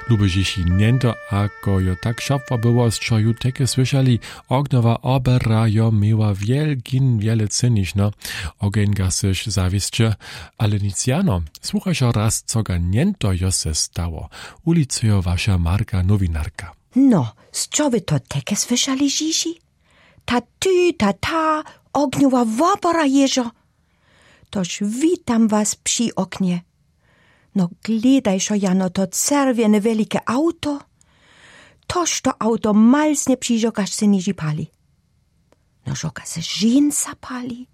Lubižiši niento, ako jo tak šapva było, čo ju teke słyšali, ognova opera jo miła wielkin wiele cyniczno, ogenga syś zawisće, ale nic jano, słuchasz raz, co ga niento jo se stało. Ulicy jo wasza Marka nowinarka. No, z čo vy to teke słyšali, Žiži? Ta, ognjowa opera ježo. Tož witam was przy oknie. No gledajšo, Jano, to czerwiene wielkie auto. Toż to auto malsnie przyżokaż se niži pali. No żoka se żinca pali.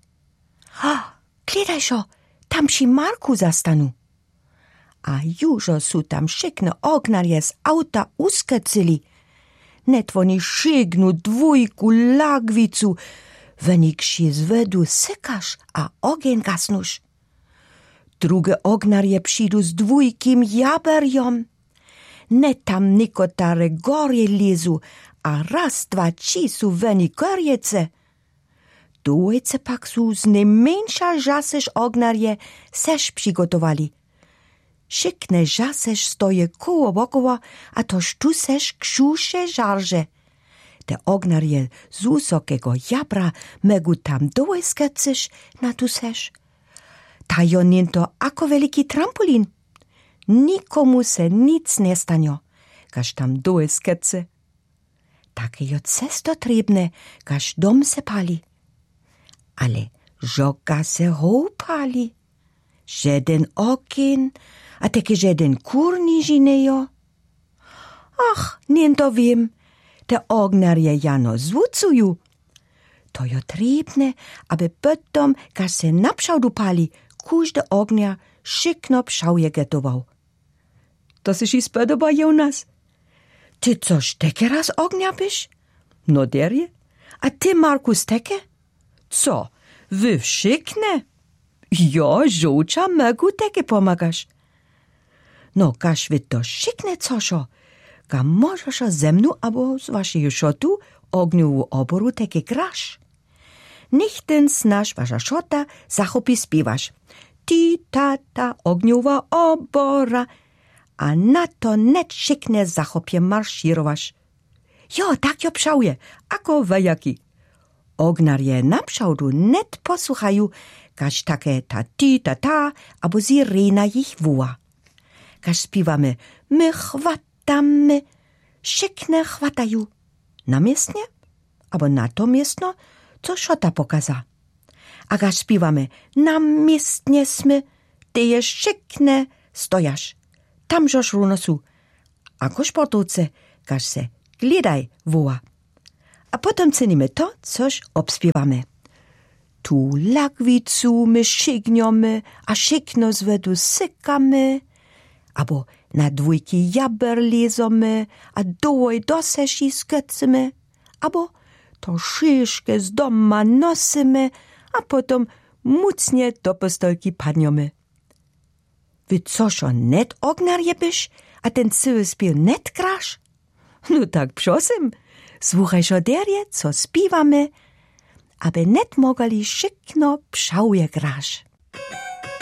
Gledajšo, tam przy Marku zastanu. A jużo su tam szykne ognarje z auta uskecili. Net oni szygnu dwójku lagwicu, wenik się zvedu sykasz, a ogień gasnusz. Drugie ognarje przyjdu z dwójkim jaberjom. Ne tam nikotare gorje lizu, a raz, dwa, trzy su weni korjece. Dwojce pak su z najmniejsza żaseż ognarje seż przygotowali. Szykne żaseż stoje koło wokoło, a toż tu seż ksusze żarże. Te ognarje z usokiego jabra megu tam dołeskeceż na tu seż. Ta jo niento ako veliki trampolin. Nikomu se nic ne stanjo, kaž tam doje skece. Takie jo cesto trebne, kaž dom se pali. Ale žoka se houpali. Žeden okin, a teke žeden kur nižinejo. Ach, niento wiem, te ognarje jano zvucuju. To jo trebne, aby potom, kaž se napšaudu pali, kužde ognja šikno pšauje getował. To si spodoba, Jonas? Ty což teke raz ognja byś? No derje? A ty, Markus, teke? Co, wy wszykne? Jo, żołcza megu teke pomagasz. No, każ wy to szykne cošo, ka możesz ze mną abo z waszej szotu ogniową oboru teke grasz. Niech ten snaž wasza szota zachopi spiewasz. Ti, ta, ogniowa obora, a na to net szykne zachopie marszirowasz. Jo, tak jo pszałuje, ako wejaki. Ognarje na pszałdu net posłuchają, każ takie ta, abo sirena ich woła. Każ śpiewamy, my chwatamy, szykne chwatają. Na miestnie, abo na to miestno, co szota pokaza. A każ śpiewamy, na miestnie smy, ty je szykne stojasz. Tam żoż runosu. Ako sportowce, każ se gledaj woła. A potem cenimy to, coś obśpiewamy. Tu lagwicu my szygniemy, a szykno zvedu sykamy, abo na dwójki jaber lezomy, a dołoj doseši skecimy, abo to szyszkę z doma nosymy, a potom mucnie do postolki padniemy. Wy coż net ognarje byś, a ten cały śpiew net grasz? No tak prosim, słuchaj derje, co śpiewamy, aby net mogli szykno pszałuje grasz.